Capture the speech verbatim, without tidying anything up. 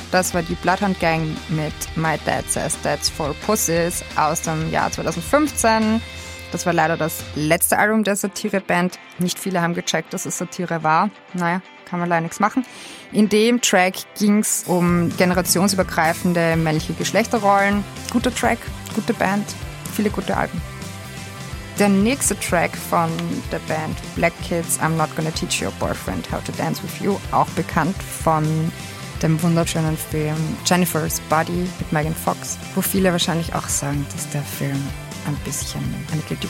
Das war die Bloodhound Gang mit My Dad Says That's for Pussies aus dem Jahr zweitausendfünfzehn. Das war leider das letzte Album der Satire-Band. Nicht viele haben gecheckt, dass es Satire war. Naja, kann man leider nichts machen. In dem Track ging es um generationsübergreifende männliche Geschlechterrollen. Guter Track, gute Band, viele gute Alben. Der nächste Track von der Band Black Kids, I'm Not Gonna Teach Your Boyfriend How to Dance With You, auch bekannt von dem wunderschönen Film Jennifer's Body mit Megan Fox, wo viele wahrscheinlich auch sagen, dass der Film ein bisschen eine Guilty